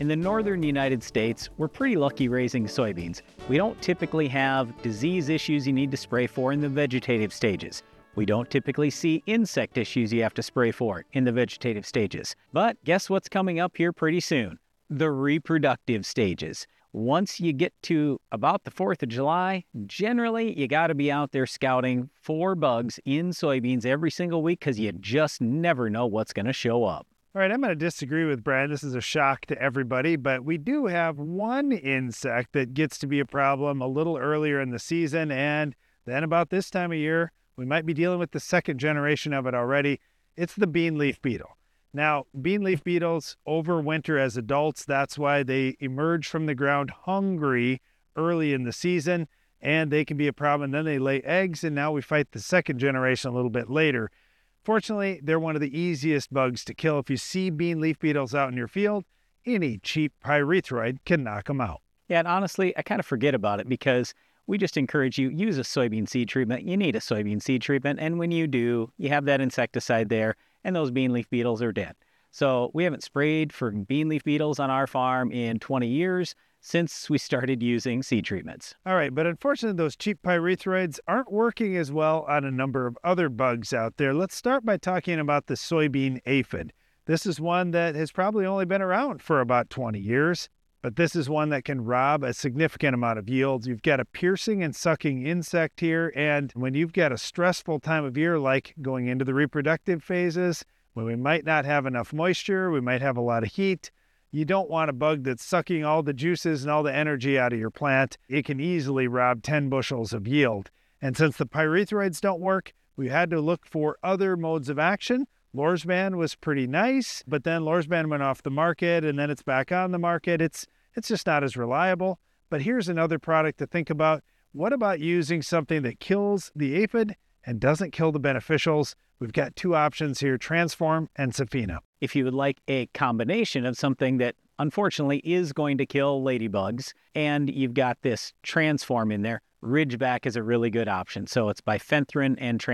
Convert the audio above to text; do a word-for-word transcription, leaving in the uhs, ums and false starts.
In the northern United States, we're pretty lucky raising soybeans. We don't typically have disease issues you need to spray for in the vegetative stages. We don't typically see insect issues you have to spray for in the vegetative stages. But guess what's coming up here pretty soon? The reproductive stages. Once you get to about the fourth of July, generally you got to be out there scouting for bugs in soybeans every single week because you just never know what's going to show up. All right, I'm going to disagree with Brad. This is a shock to everybody, but we do have one insect that gets to be a problem a little earlier in the season, and then about this time of year, we might be dealing with the second generation of it already. It's the bean leaf beetle. Now, bean leaf beetles overwinter as adults. That's why they emerge from the ground hungry early in the season, and they can be a problem. And then they lay eggs, and now we fight the second generation a little bit later. Fortunately, they're one of the easiest bugs to kill. If you see bean leaf beetles out in your field, any cheap pyrethroid can knock them out. Yeah, and honestly, I kind of forget about it because we just encourage you, use a soybean seed treatment. You need a soybean seed treatment, and when you do, you have that insecticide there, and those bean leaf beetles are dead. So we haven't sprayed for bean leaf beetles on our farm in twenty years since we started using seed treatments. All right, but unfortunately, those cheap pyrethroids aren't working as well on a number of other bugs out there. Let's start by talking about the soybean aphid. This is one that has probably only been around for about twenty years, but this is one that can rob a significant amount of yields. You've got a piercing and sucking insect here, and when you've got a stressful time of year like going into the reproductive phases, when we might not have enough moisture, we might have a lot of heat, you don't want a bug that's sucking all the juices and all the energy out of your plant. It can easily rob ten bushels of yield. And since the pyrethroids don't work, we had to look for other modes of action. Lorsban was pretty nice, but then Lorsban went off the market and then it's back on the market. It's, it's just not as reliable. But here's another product to think about. What about using something that kills the aphid and doesn't kill the beneficials? We've got two options here, Transform and Safina. If you would like a combination of something that unfortunately is going to kill ladybugs, and you've got this Transform in there, Ridgeback is a really good option. So it's bifenthrin and Transform.